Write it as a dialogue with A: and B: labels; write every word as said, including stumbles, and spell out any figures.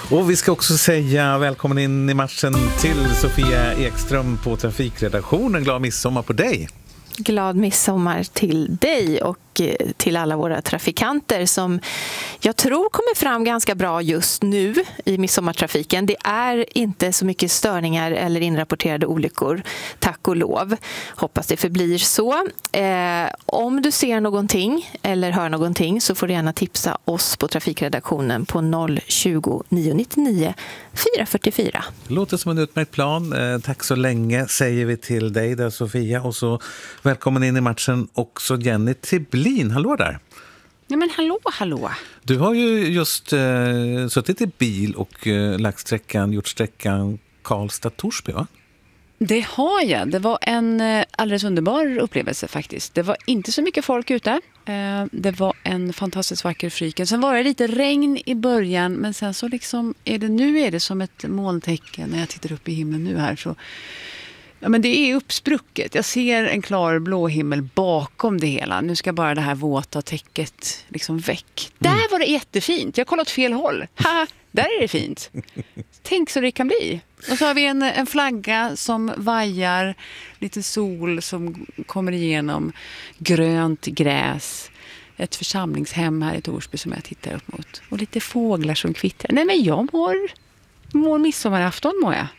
A: Och vi ska också säga välkommen in i matchen till Sofia Ekström på trafikredaktionen. Glad midsommar på dig!
B: Glad midsommar till dig och till alla våra trafikanter som jag tror kommer fram ganska bra just nu i midsommartrafiken. Det är inte så mycket störningar eller inrapporterade olyckor, tack och lov. Hoppas det förblir så. Eh, om du ser någonting eller hör någonting så får du gärna tipsa oss på trafikredaktionen på noll tjugo, nio nittionio, fyra fyrtiofyra.
A: Låter som en utmärkt plan. Eh, tack så länge säger vi till dig där, Sofia, och så välkommen in i matchen också Jenny Tiblin. Hallå där.
C: Ja, men hallå, hallå.
A: Du har ju just eh, suttit i bil och eh, lagt sträckan, gjort sträckan Karlstad-Torsby, va?
C: Det har jag. Det var en eh, alldeles underbar upplevelse faktiskt. Det var inte så mycket folk ute. Eh, det var en fantastiskt vacker fryken. Sen var det lite regn i början, men sen så liksom är det, nu är det som ett molntecken när jag tittar upp i himlen nu här så. Ja, men det är uppsprucket. Jag ser en klar blå himmel bakom det hela. Nu ska bara det här våta täcket liksom väck. Mm. Där var det jättefint. Jag har kollat fel håll. Ha, där är det fint. Tänk så det kan bli. Och så har vi en, en flagga som vajar. Lite sol som kommer igenom. Grönt gräs. Ett församlingshem här i Torsby som jag tittar upp mot. Och lite fåglar som kvittrar. Nej, men jag mår, mår midsommarafton, mår jag.